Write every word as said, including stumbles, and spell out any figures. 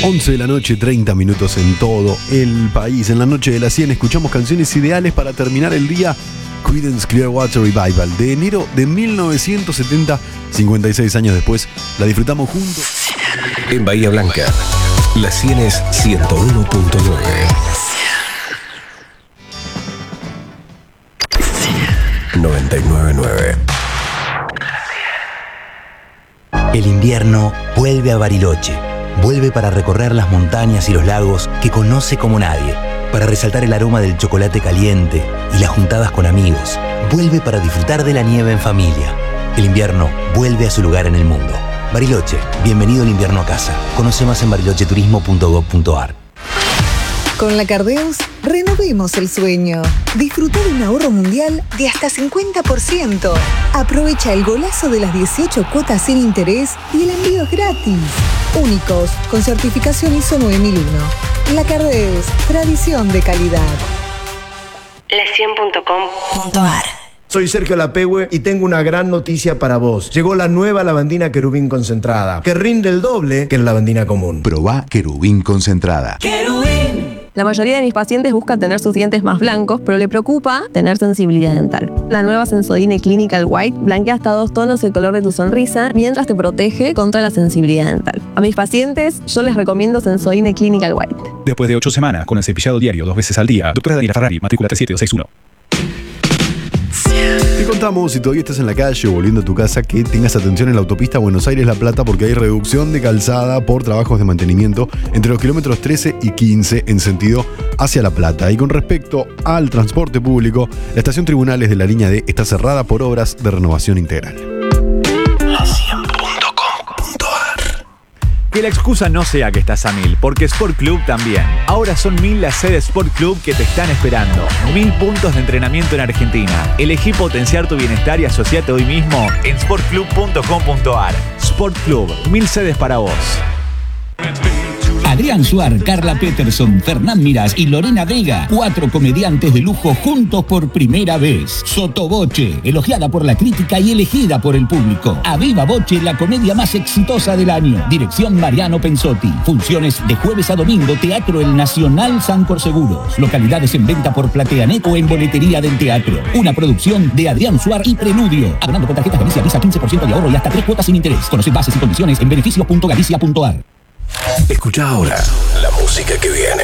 once de la noche, treinta minutos en todo el país. En la noche de la cien escuchamos canciones ideales para terminar el día. Creedence Clearwater Revival, de enero de mil novecientos setenta, cincuenta y seis años después, la disfrutamos juntos. En Bahía Blanca, la cien es ciento uno punto nueve. noventa y nueve punto nueve. El invierno vuelve a Bariloche. Vuelve para recorrer las montañas y los lagos que conoce como nadie. Para resaltar el aroma del chocolate caliente y las juntadas con amigos. Vuelve para disfrutar de la nieve en familia. El invierno vuelve a su lugar en el mundo. Bariloche, bienvenido el invierno a casa. Conoce más en bariloche turismo punto gob punto ar. Con la Cardeus, renovemos el sueño. Disfruta de un ahorro mundial de hasta cincuenta por ciento. Aprovecha el golazo de las dieciocho cuotas sin interés y el envío es gratis. Únicos, con certificación I S O nueve mil uno. La Cardeus, tradición de calidad. la cien punto com punto ar. Soy Sergio Lapehue y tengo una gran noticia para vos. Llegó la nueva lavandina Querubín concentrada, que rinde el doble que la lavandina común. Probá Querubín concentrada. ¡Querubín! La mayoría de mis pacientes buscan tener sus dientes más blancos, pero le preocupa tener sensibilidad dental. La nueva Sensodyne Clinical White blanquea hasta dos tonos el color de tu sonrisa, mientras te protege contra la sensibilidad dental. A mis pacientes, yo les recomiendo Sensodyne Clinical White. Después de ocho semanas, con el cepillado diario dos veces al día, doctora Daniela Ferrari, matrícula tres siete dos seis uno. Te contamos, si todavía estás en la calle o volviendo a tu casa, que tengas atención en la autopista Buenos Aires-La Plata, porque hay reducción de calzada por trabajos de mantenimiento entre los kilómetros trece y quince en sentido hacia La Plata. Y con respecto al transporte público, la estación Tribunales de la línea D está cerrada por obras de renovación integral. Que la excusa no sea que estás a mil, porque Sport Club también. Ahora son mil las sedes Sport Club que te están esperando. Mil puntos de entrenamiento en Argentina. Elegí potenciar tu bienestar y asociate hoy mismo en sport club punto com punto ar. Sport Club, mil sedes para vos. Adrián Suar, Carla Peterson, Fernán Mirás y Lorena Vega, cuatro comediantes de lujo juntos por primera vez. Sotoboche, elogiada por la crítica y elegida por el público. A viva voce, la comedia más exitosa del año. Dirección Mariano Pensotti. Funciones de jueves a domingo, Teatro El Nacional Sancor Seguros. Localidades en venta por PlateaNet o en boletería del teatro. Una producción de Adrián Suar y Preludio. Hablando con tarjetas Galicia Visa, quince por ciento de ahorro y hasta tres cuotas sin interés. Conoce bases y condiciones en beneficios punto galicia punto ar. Escucha ahora la música que viene.